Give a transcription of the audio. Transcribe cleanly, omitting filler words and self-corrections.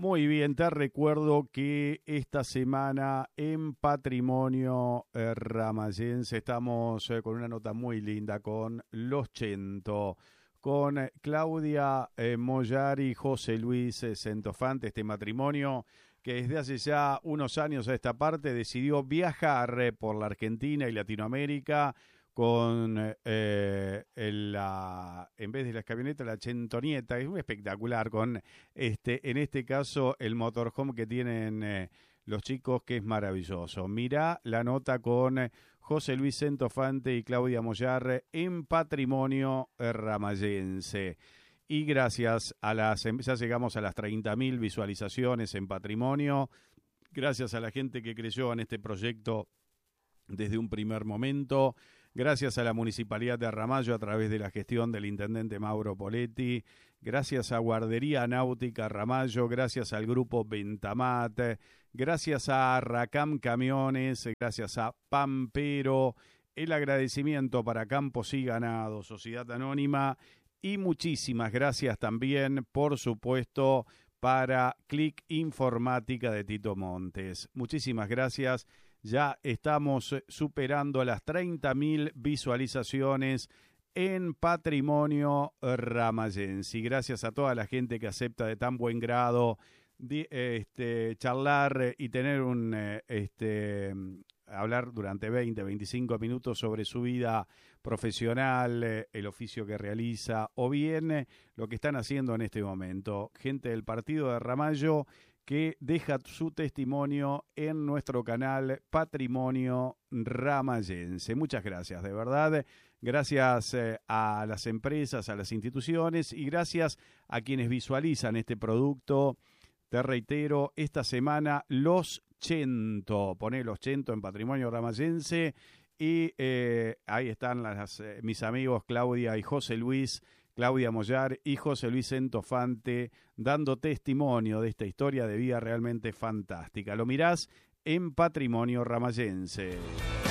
Muy bien, te recuerdo que esta semana en Patrimonio Ramayense estamos con una nota muy linda con Los Chento, con Claudia Mollar y José Luis Centofante, este matrimonio que desde hace ya unos años a esta parte decidió viajar por la Argentina y Latinoamérica con en vez de las camionetas, la Chentonieta, es muy espectacular, con en este caso el motorhome que tienen los chicos, que es maravilloso. Mirá la nota con José Luis Centofante y Claudia Mollar en Patrimonio Ramayense. Y gracias a ya llegamos a las 30.000 visualizaciones en Patrimonio, gracias a la gente que creyó en este proyecto desde un primer momento, gracias a la Municipalidad de Ramallo a través de la gestión del intendente Mauro Poletti, gracias a Guardería Náutica Ramallo, gracias al grupo Ventamat, gracias a Racam Camiones, gracias a Pampero, el agradecimiento para Campos y Ganado, Sociedad Anónima, y muchísimas gracias también, por supuesto, para Click Informática de Tito Montes. Muchísimas gracias. Ya estamos superando las 30.000 visualizaciones en Patrimonio Ramayense. Y gracias a toda la gente que acepta de tan buen grado charlar y tener hablar durante 20, 25 minutos sobre su vida profesional, el oficio que realiza o bien lo que están haciendo en este momento. Gente del partido de Ramallo que deja su testimonio en nuestro canal Patrimonio Ramayense. Muchas gracias, de verdad. Gracias a las empresas, a las instituciones y gracias a quienes visualizan este producto. Te reitero, esta semana Los Chento. Poné Los Chento en Patrimonio Ramayense y ahí están mis amigos Claudia y José Luis, Claudia Mollar y José Luis Centofante, dando testimonio de esta historia de vida realmente fantástica. Lo mirás en Patrimonio Ramayense.